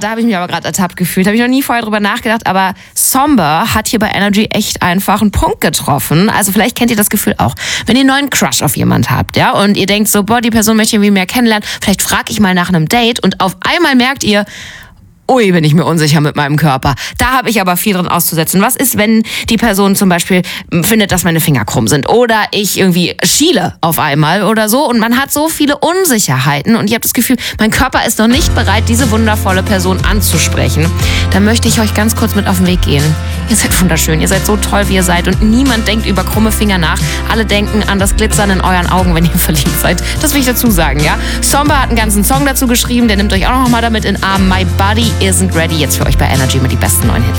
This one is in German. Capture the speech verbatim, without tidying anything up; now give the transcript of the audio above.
da habe ich mich aber gerade ertappt gefühlt. Habe ich noch nie vorher drüber nachgedacht. Aber Somber hat hier bei Energy echt einfach einen Punkt getroffen. Also vielleicht kennt ihr das Gefühl auch. Wenn ihr einen neuen Crush auf jemand habt, ja, und ihr denkt so, boah, die Person möchte ich irgendwie mehr kennenlernen. Vielleicht frage ich mal nach einem Date und auf einmal merkt ihr, ui, bin ich mir unsicher mit meinem Körper. Da habe ich aber viel drin auszusetzen. Was ist, wenn die Person zum Beispiel findet, dass meine Finger krumm sind oder ich irgendwie schiele auf einmal oder so und man hat so viele Unsicherheiten und ich habe das Gefühl, mein Körper ist noch nicht bereit, diese wundervolle Person anzusprechen. Da möchte ich euch ganz kurz mit auf den Weg gehen. Ihr seid wunderschön, ihr seid so toll, wie ihr seid und niemand denkt über krumme Finger nach. Alle denken an das Glitzern in euren Augen, wenn ihr verliebt seid. Das will ich dazu sagen, ja? Somber hat einen ganzen Song dazu geschrieben, der nimmt euch auch noch mal damit in den Arm. My Body Isn't Ready, jetzt für euch bei Energy mit die besten neuen Hits.